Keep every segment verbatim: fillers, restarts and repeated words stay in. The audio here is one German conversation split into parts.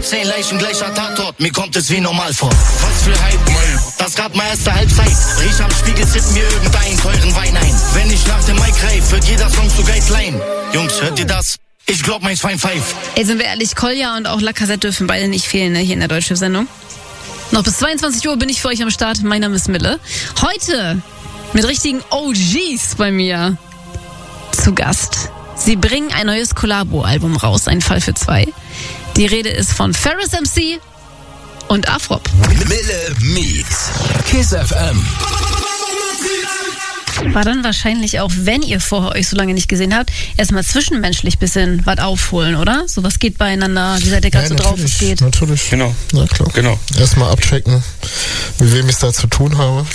zehn Leichen, gleicher Tatort, mir kommt es wie normal vor. Was für Hype, Mann, das gab mal erste Halbzeit. Riech am Spiegel, zipp mir irgendeinen teuren Wein ein. Wenn ich nach dem Mic reif, wird jeder Song zu Guideline. Jungs, hört ihr das? Ich glaub, mein Schwein pfeift. Ey, sind wir ehrlich, Kolja und auch La Cassette dürfen beide nicht fehlen, ne, hier in der Deutschrap-Sendung. Noch bis zweiundzwanzig Uhr bin ich für euch am Start. Mein Name ist Mille. Heute mit richtigen O Gs bei mir zu Gast. Sie bringen ein neues Collabo-Album raus, ein Fall für zwei. Die Rede ist von Ferris M C und Afrop. Mille meets Kiss F M. War dann wahrscheinlich auch, wenn ihr vorher euch so lange nicht gesehen habt, erstmal zwischenmenschlich bisschen was aufholen, oder? So, was geht beieinander? Wie seid ihr gerade ja, so drauf? Was geht? Natürlich. Genau. Ja, klar. Genau. Erstmal abchecken, mit wem ich es da zu tun habe.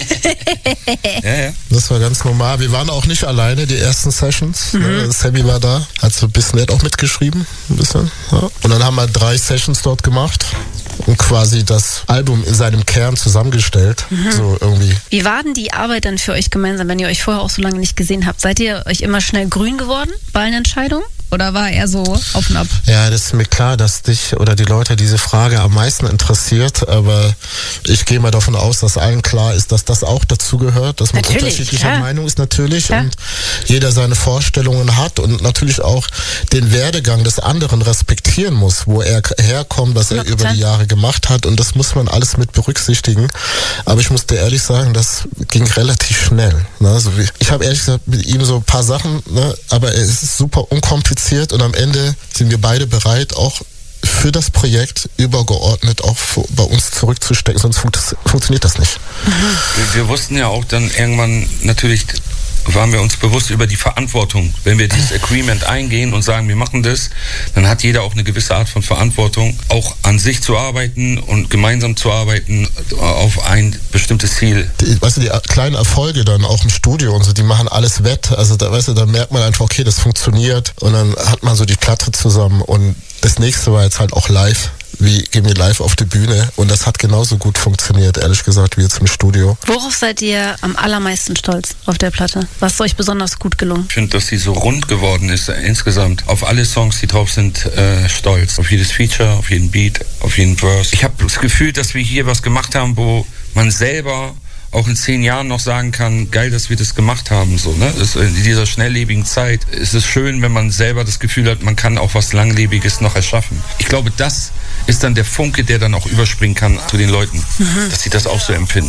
ja, ja. Das war ganz normal. Wir waren auch nicht alleine, die ersten Sessions. Mhm. Sammy war da, hat so ein bisschen, der hat auch mitgeschrieben. Ein bisschen. Ja. Und dann haben wir drei Sessions dort gemacht und quasi das Album in seinem Kern zusammengestellt. Mhm. So irgendwie. Wie war denn die Arbeit dann für euch gemeinsam, wenn ihr euch vorher auch so lange nicht gesehen habt? Seid ihr euch immer schnell grün geworden bei allen Entscheidungen? Oder war er so auf und ab? Ja, das ist mir klar, dass dich oder die Leute diese Frage am meisten interessiert, aber ich gehe mal davon aus, dass allen klar ist, dass das auch dazu gehört, dass man natürlich, unterschiedlicher klar. Meinung ist natürlich klar. Und jeder seine Vorstellungen hat und natürlich auch den Werdegang des anderen respektieren muss, wo er herkommt, was er über die Jahre gemacht hat, und das muss man alles mit berücksichtigen. Aber ich muss dir ehrlich sagen, das ging relativ schnell. Ne? Also ich habe ehrlich gesagt mit ihm so ein paar Sachen, ne? Aber es ist super unkompliziert. Und am Ende sind wir beide bereit, auch für das Projekt übergeordnet auch bei uns zurückzustecken, sonst fun- funktioniert das nicht. Mhm. Wir, wir wussten ja auch dann irgendwann, natürlich waren wir uns bewusst über die Verantwortung. Wenn wir dieses Agreement eingehen und sagen, wir machen das, dann hat jeder auch eine gewisse Art von Verantwortung, auch an sich zu arbeiten und gemeinsam zu arbeiten auf ein bestimmtes Ziel. Die, weißt du, die kleinen Erfolge dann auch im Studio und so, die machen alles wett. Also da, weißt du, da merkt man einfach, okay, das funktioniert, und dann hat man so die Platte zusammen, und das nächste war jetzt halt auch live. Wie gehen wir live auf die Bühne, und das hat genauso gut funktioniert, ehrlich gesagt, wie jetzt im Studio. Worauf seid ihr am allermeisten stolz auf der Platte? Was ist euch besonders gut gelungen? Ich finde, dass sie so rund geworden ist, äh, insgesamt. Auf alle Songs, die drauf sind, äh, stolz. Auf jedes Feature, auf jeden Beat, auf jeden Verse. Ich habe das Gefühl, dass wir hier was gemacht haben, wo man selber auch in zehn Jahren noch sagen kann, geil, dass wir das gemacht haben. So, ne? Das, in dieser schnelllebigen Zeit ist es schön, wenn man selber das Gefühl hat, man kann auch was Langlebiges noch erschaffen. Ich glaube, das ist dann der Funke, der dann auch überspringen kann zu den Leuten, mhm. dass sie das auch so empfinden.